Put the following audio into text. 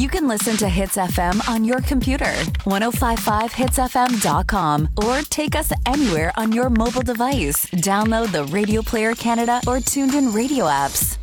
You can listen to Hits FM on your computer, 1055hitsfm.com, or take us anywhere on your mobile device. Download the Radio Player Canada or TuneIn Radio apps.